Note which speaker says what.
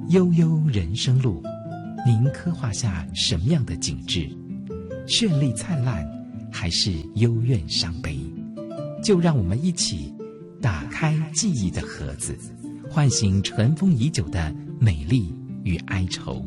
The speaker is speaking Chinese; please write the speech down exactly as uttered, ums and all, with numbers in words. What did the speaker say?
Speaker 1: 悠悠人生路，您刻画下什么样的景致？绚丽灿烂，还是幽怨伤悲？就让我们一起打开记忆的盒子，唤醒尘封已久的美丽与哀愁。